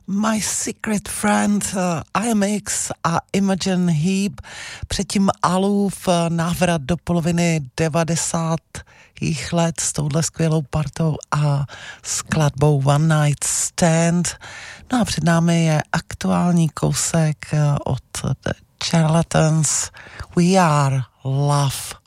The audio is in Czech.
My Secret Friend, IMX a Imogen Heap, předtím Alův návrat do poloviny 90. let s touhle skvělou partou a skladbou One Night Stand. No a před námi je aktuální kousek od The Charlatans, We Are Love.